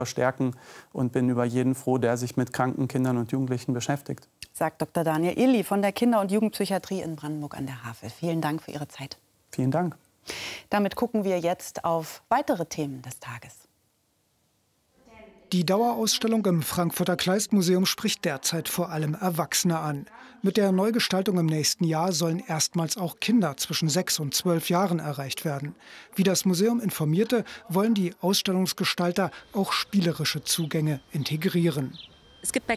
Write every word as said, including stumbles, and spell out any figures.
verstärken und bin über jeden froh, der sich mit kranken Kindern und Jugendlichen beschäftigt. Sagt Doktor Daniel Illy von der Kinder- und Jugendpsychiatrie in Brandenburg an der Havel. Vielen Dank für Ihre Zeit. Vielen Dank. Damit gucken wir jetzt auf weitere Themen des Tages. Die Dauerausstellung im Frankfurter Kleist-Museum spricht derzeit vor allem Erwachsene an. Mit der Neugestaltung im nächsten Jahr sollen erstmals auch Kinder zwischen sechs und zwölf Jahren erreicht werden. Wie das Museum informierte, wollen die Ausstellungsgestalter auch spielerische Zugänge integrieren. Es gibt bei